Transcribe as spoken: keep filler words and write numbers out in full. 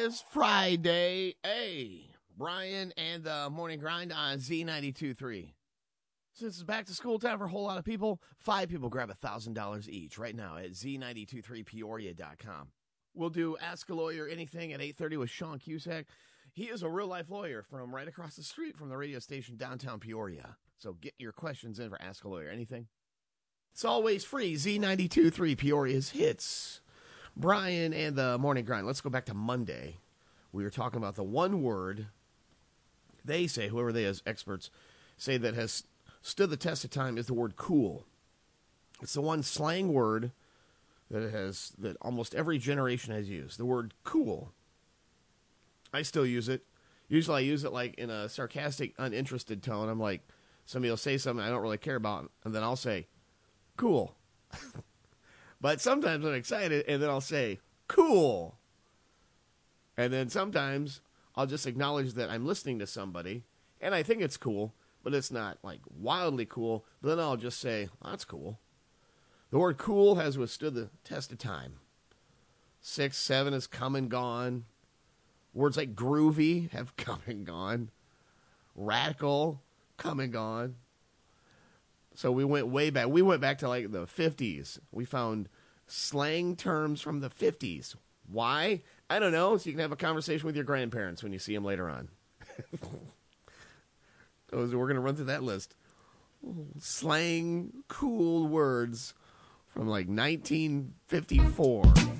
is Friday. Hey, Brian and the Morning Grind on Z ninety-two point three. Since it's back to school time for a whole lot of people, five people grab one thousand dollars each right now at Z ninety-two point three Peoria dot com. We'll do Ask a Lawyer Anything at eight thirty with Sean Cusack. He is a real-life lawyer from right across the street from the radio station downtown Peoria. So get your questions in for Ask a Lawyer Anything. It's always free. Z ninety-two point three Peoria's hits. Brian and the Morning Grind. Let's go back to Monday. We were talking about the one word they say, whoever they as experts say that has stood the test of time is the word cool. It's the one slang word that it has that almost every generation has used. The word cool. I still use it. Usually I use it like in a sarcastic, uninterested tone. I'm like, somebody will say something I don't really care about, and then I'll say, cool. But sometimes I'm excited, and then I'll say, cool. And then sometimes I'll just acknowledge that I'm listening to somebody, and I think it's cool, but it's not like wildly cool. But then I'll just say, oh, that's cool. The word cool has withstood the test of time. Six, seven has come and gone. Words like groovy have come and gone. Radical, come and gone. So we went way back. We went back to like the fifties. We found slang terms from the fifties. Why? I don't know. So you can have a conversation with your grandparents when you see them later on. So we're going to run through that list. Slang, cool words from like nineteen fifty-four.